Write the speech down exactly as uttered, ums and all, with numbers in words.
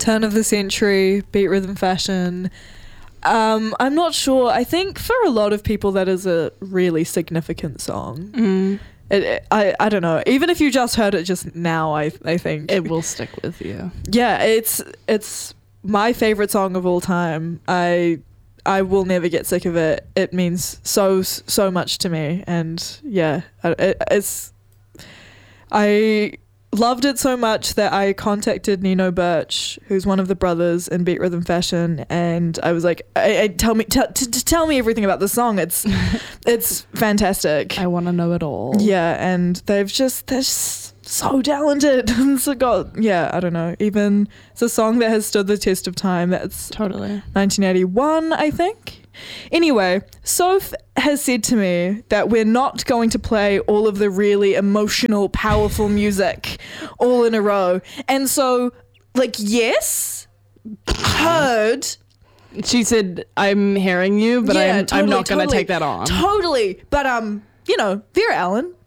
turn of the century, beat, rhythm, fashion. Um, I'm not sure. I think for a lot of people that is a really significant song. Mm. It, it, I, I don't know. Even if you just heard it just now, I I think It will stick with you. Yeah, it's it's my favorite song of all time. I I will never get sick of it. It means so so much to me, and yeah, it, it's I loved it so much that I contacted Nino Birch, who's one of the brothers in Beat Rhythm Fashion, and I was like, I, I, tell me, t- t- t- tell me everything about the song. It's, it's fantastic. I want to know it all. Yeah, and they've just they're just so talented. So got yeah, I don't know. Even it's a song that has stood the test of time. That's Totally. nineteen eighty-one, I think. Anyway, Soph has said to me that we're not going to play all of the really emotional, powerful music all in a row. And so, like, yes, heard. She said, I'm hearing you, but Yeah, I'm, totally, I'm not going to totally, take that on. Totally. But, um, you know, Vera Allen,